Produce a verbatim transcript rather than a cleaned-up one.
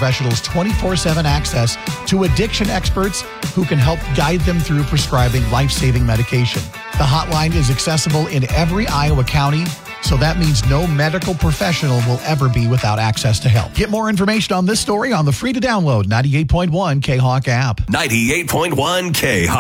professionals twenty-four seven access to addiction experts who can help guide them through prescribing life-saving medication. The hotline is accessible in every Iowa county, so that means no medical professional will ever be without access to help. Get more information on this story on the free-to-download ninety-eight point one K Hawk app. ninety-eight point one K Hawk.